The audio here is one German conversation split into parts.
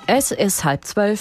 Es ist 11:30.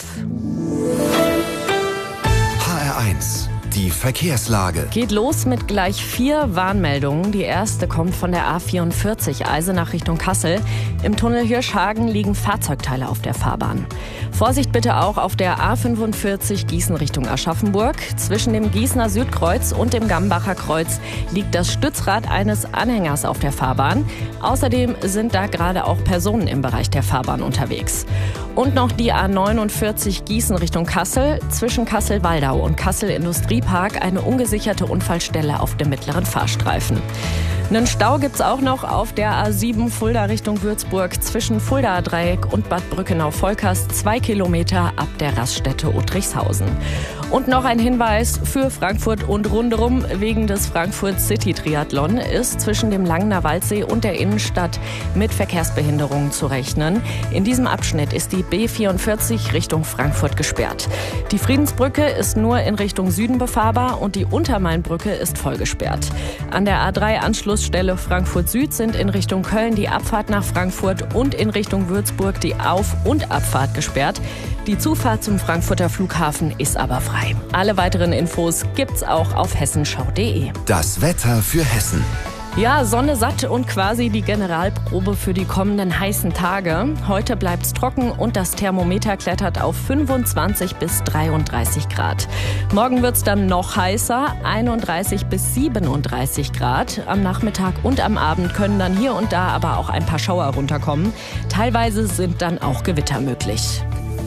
HR1, die Verkehrslage. Geht los mit gleich 4 Warnmeldungen. Die erste kommt von der A44 Eisenach Richtung Kassel. Im Tunnel Hirschhagen liegen Fahrzeugteile auf der Fahrbahn. Vorsicht bitte auch auf der A45 Gießen Richtung Aschaffenburg. Zwischen dem Gießener Südkreuz und dem Gambacher Kreuz liegt das Stützrad eines Anhängers auf der Fahrbahn. Außerdem sind da gerade auch Personen im Bereich der Fahrbahn unterwegs. Und noch die A49 Gießen Richtung Kassel. Zwischen Kassel-Waldau und Kassel-Industriepark eine ungesicherte Unfallstelle auf dem mittleren Fahrstreifen. Einen Stau gibt's auch noch auf der A7 Fulda Richtung Würzburg zwischen Fuldaer Dreieck und Bad Brückenau-Volkers 2 Kilometer ab der Raststätte Uttrichshausen. Und noch ein Hinweis für Frankfurt und rundherum. Wegen des Frankfurt City Triathlon ist zwischen dem Langener Waldsee und der Innenstadt mit Verkehrsbehinderungen zu rechnen. In diesem Abschnitt ist die B44 Richtung Frankfurt gesperrt. Die Friedensbrücke ist nur in Richtung Süden befahrbar und die Untermainbrücke ist voll gesperrt. An der A3 Anschlussstelle Frankfurt Süd sind in Richtung Köln die Abfahrt nach Frankfurt und in Richtung Würzburg die Auf- und Abfahrt gesperrt. Die Zufahrt zum Frankfurter Flughafen ist aber frei. Alle weiteren Infos gibt's auch auf hessenschau.de. Das Wetter für Hessen. Ja, Sonne satt und quasi die Generalprobe für die kommenden heißen Tage. Heute bleibt's trocken und das Thermometer klettert auf 25 bis 33 Grad. Morgen wird's dann noch heißer, 31 bis 37 Grad. Am Nachmittag und am Abend können dann hier und da aber auch ein paar Schauer runterkommen. Teilweise sind dann auch Gewitter möglich.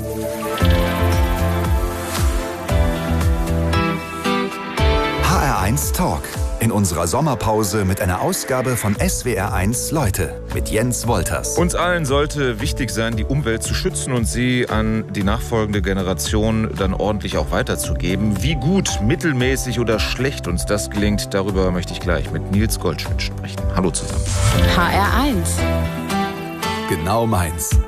HR1 Talk. In unserer Sommerpause mit einer Ausgabe von SWR1 Leute mit Jens Wolters. Uns allen sollte wichtig sein, die Umwelt zu schützen und sie an die nachfolgende Generation dann ordentlich auch weiterzugeben. Wie gut, mittelmäßig oder schlecht uns das gelingt, darüber möchte ich gleich mit Nils Goldschmidt sprechen. Hallo zusammen. HR1. Genau meins.